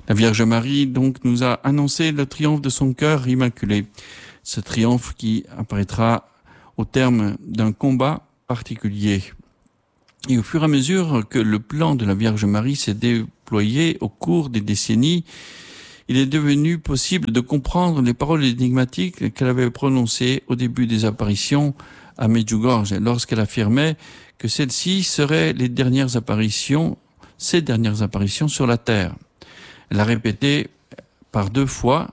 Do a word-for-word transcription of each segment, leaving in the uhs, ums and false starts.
La Vierge Marie donc nous a annoncé le triomphe de son cœur immaculé. Ce triomphe qui apparaîtra au terme d'un combat particulier. Et au fur et à mesure que le plan de la Vierge Marie s'est déployé au cours des décennies, il est devenu possible de comprendre les paroles énigmatiques qu'elle avait prononcées au début des apparitions à Medjugorje, lorsqu'elle affirmait que celles-ci seraient les dernières apparitions, ses dernières apparitions sur la terre. Elle a répété par deux fois,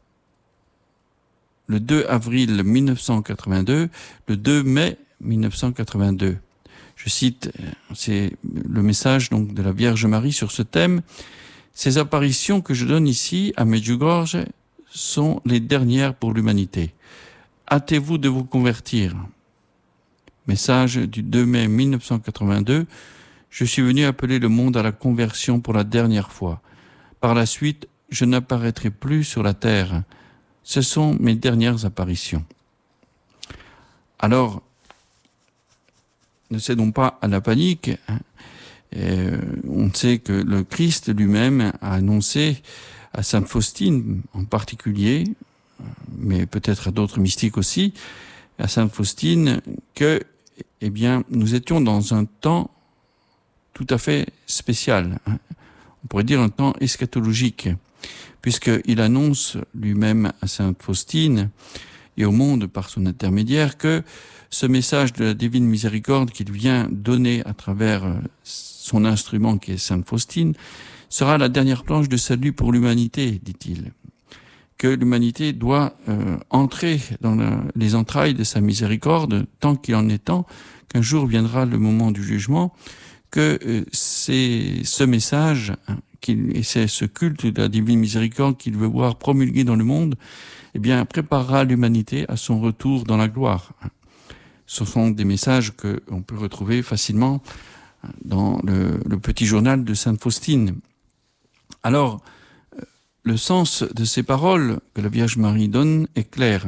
le deux avril mille neuf cent quatre-vingt-deux, le deux mai mille neuf cent quatre-vingt-deux. Je cite, c'est le message donc de la Vierge Marie sur ce thème. Ces apparitions que je donne ici à Medjugorje sont les dernières pour l'humanité. Hâtez-vous de vous convertir. Message du deux mai mille neuf cent quatre-vingt-deux. Je suis venu appeler le monde à la conversion pour la dernière fois. Par la suite, je n'apparaîtrai plus sur la terre. Ce sont mes dernières apparitions. Alors, ne cédons pas à la panique. Et on sait que le Christ lui-même a annoncé à Sainte Faustine en particulier, mais peut-être à d'autres mystiques aussi, à Sainte Faustine, que, eh bien, nous étions dans un temps tout à fait spécial. On pourrait dire un temps eschatologique, puisqu'il annonce lui-même à Sainte Faustine et au monde par son intermédiaire que ce message de la divine miséricorde qu'il vient donner à travers son instrument qui est Sainte Faustine sera la dernière planche de salut pour l'humanité, dit-il. Que l'humanité doit euh, entrer dans la, les entrailles de sa miséricorde tant qu'il en est temps, qu'un jour viendra le moment du jugement, que euh, c'est ce message hein, qu'il, et c'est ce culte de la divine miséricorde qu'il veut voir promulguer dans le monde, eh bien préparera l'humanité à son retour dans la gloire. Ce sont des messages que on peut retrouver facilement dans le, le petit journal de Sainte Faustine. Alors, le sens de ces paroles que la Vierge Marie donne est clair.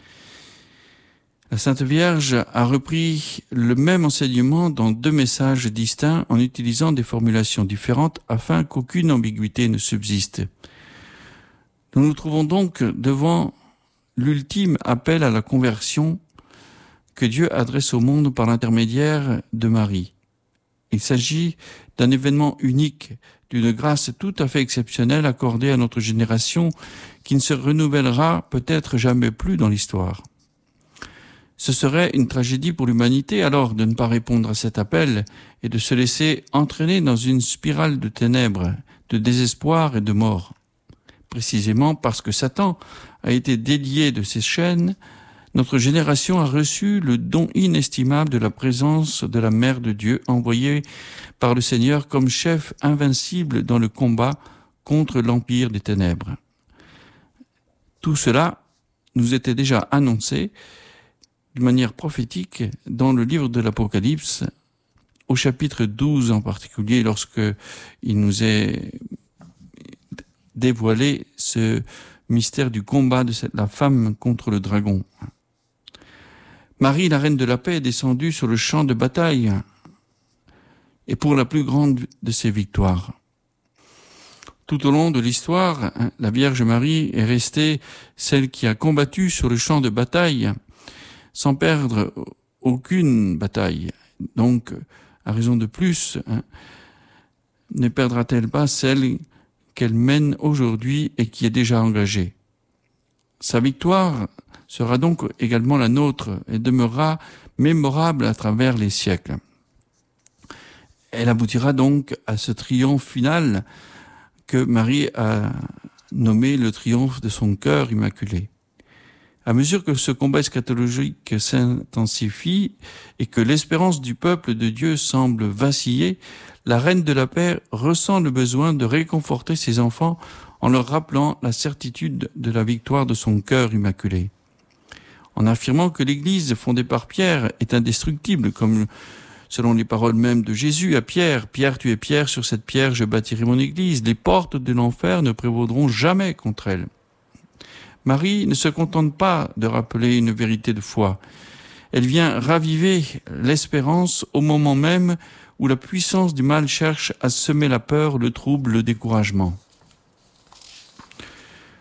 La Sainte Vierge a repris le même enseignement dans deux messages distincts en utilisant des formulations différentes afin qu'aucune ambiguïté ne subsiste. Nous nous trouvons donc devant l'ultime appel à la conversion que Dieu adresse au monde par l'intermédiaire de Marie. Il s'agit d'un événement unique, d'une grâce tout à fait exceptionnelle accordée à notre génération qui ne se renouvellera peut-être jamais plus dans l'histoire. Ce serait une tragédie pour l'humanité alors de ne pas répondre à cet appel et de se laisser entraîner dans une spirale de ténèbres, de désespoir et de mort. Précisément parce que Satan a été délié de ses chaînes, notre génération a reçu le don inestimable de la présence de la Mère de Dieu envoyée par le Seigneur comme chef invincible dans le combat contre l'empire des ténèbres. Tout cela nous était déjà annoncé de manière prophétique dans le livre de l'Apocalypse, au chapitre douze en particulier, lorsque il nous est dévoilé ce mystère du combat de cette, la femme contre le dragon. Marie, la reine de la paix, est descendue sur le champ de bataille et pour la plus grande de ses victoires. Tout au long de l'histoire, la Vierge Marie est restée celle qui a combattu sur le champ de bataille sans perdre aucune bataille. Donc, à raison de plus, hein, ne perdra-t-elle pas celle qu'elle mène aujourd'hui et qui est déjà engagée. Sa victoire sera donc également la nôtre et demeurera mémorable à travers les siècles. Elle aboutira donc à ce triomphe final que Marie a nommé le triomphe de son cœur immaculé. À mesure que ce combat eschatologique s'intensifie et que l'espérance du peuple de Dieu semble vaciller, la Reine de la Paix ressent le besoin de réconforter ses enfants en leur rappelant la certitude de la victoire de son cœur immaculé. En affirmant que l'Église fondée par Pierre est indestructible, comme selon les paroles mêmes de Jésus à Pierre, « Pierre, tu es Pierre, sur cette pierre je bâtirai mon Église, les portes de l'enfer ne prévaudront jamais contre elle ». Marie ne se contente pas de rappeler une vérité de foi. Elle vient raviver l'espérance au moment même où la puissance du mal cherche à semer la peur, le trouble, le découragement.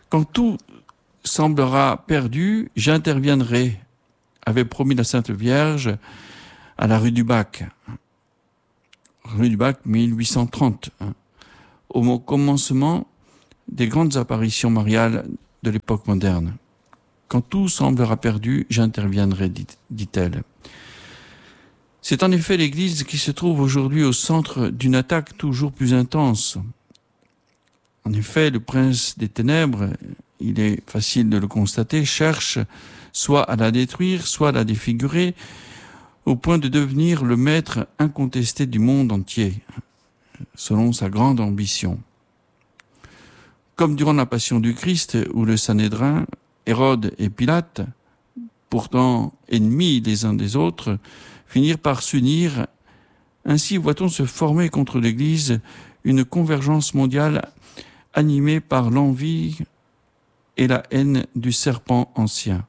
Quand tout semblera perdu, j'interviendrai, avait promis la Sainte Vierge à la rue du Bac. Rue du Bac, mille huit cent trente. Au commencement des grandes apparitions mariales de l'époque moderne. Quand tout semblera perdu, j'interviendrai, dit-elle. C'est en effet l'Église qui se trouve aujourd'hui au centre d'une attaque toujours plus intense. En effet, le prince des ténèbres, il est facile de le constater, cherche soit à la détruire, soit à la défigurer, au point de devenir le maître incontesté du monde entier, selon sa grande ambition. Comme durant la Passion du Christ, où le Sanhédrin, Hérode et Pilate, pourtant ennemis les uns des autres, finirent par s'unir. Ainsi voit-on se former contre l'Église une convergence mondiale animée par l'envie et la haine du serpent ancien.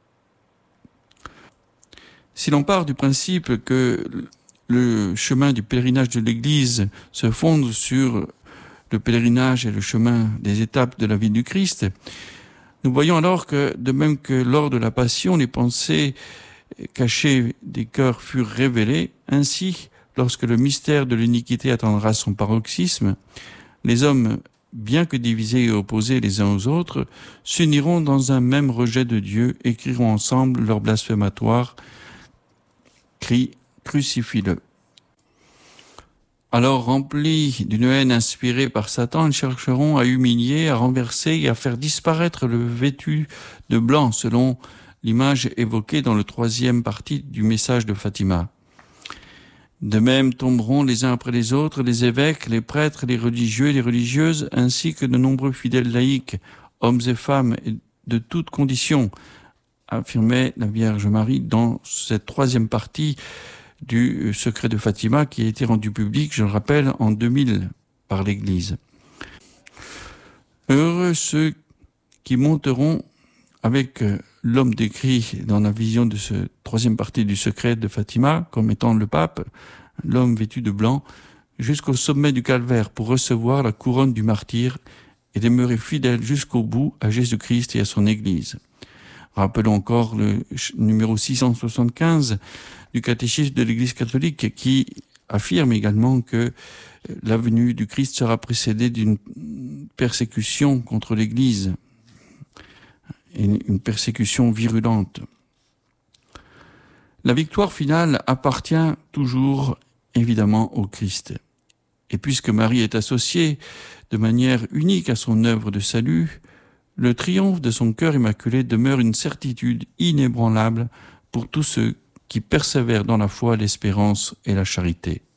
Si l'on part du principe que le chemin du pèlerinage de l'Église se fonde sur le pèlerinage et le chemin des étapes de la vie du Christ, nous voyons alors que, de même que lors de la Passion, les pensées cachées des cœurs furent révélées, ainsi, lorsque le mystère de l'iniquité atteindra son paroxysme, les hommes, bien que divisés et opposés les uns aux autres, s'uniront dans un même rejet de Dieu et crieront ensemble leur blasphématoire, cri « Crucifie-le ». Alors, remplis d'une haine inspirée par Satan, ils chercheront à humilier, à renverser et à faire disparaître le vêtu de blanc, selon l'image évoquée dans le troisième partie du message de Fatima. De même tomberont les uns après les autres les évêques, les prêtres, les religieux et les religieuses, ainsi que de nombreux fidèles laïcs, hommes et femmes de toutes conditions, affirmait la Vierge Marie dans cette troisième partie du secret de Fatima qui a été rendu public, je le rappelle, en deux mille par l'Église. Heureux ceux qui monteront avec l'homme décrit dans la vision de ce troisième partie du secret de Fatima, comme étant le pape, l'homme vêtu de blanc, jusqu'au sommet du calvaire pour recevoir la couronne du martyr et demeurer fidèle jusqu'au bout à Jésus-Christ et à son Église. Rappelons encore le numéro six cent soixante-quinze du catéchisme de l'Église catholique qui affirme également que la venue du Christ sera précédée d'une persécution contre l'Église, une persécution virulente. La victoire finale appartient toujours évidemment au Christ. Et puisque Marie est associée de manière unique à son œuvre de salut, le triomphe de son cœur immaculé demeure une certitude inébranlable pour tous ceux qui persévèrent dans la foi, l'espérance et la charité.